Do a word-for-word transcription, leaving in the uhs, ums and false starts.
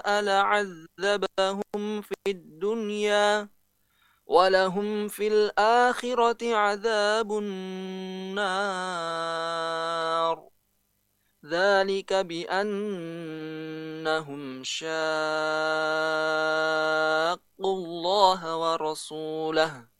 شاء لعذبهم في الدنيا ولهم في الآخرة عذاب النار ذلك بأنهم شاقوا الله ورسوله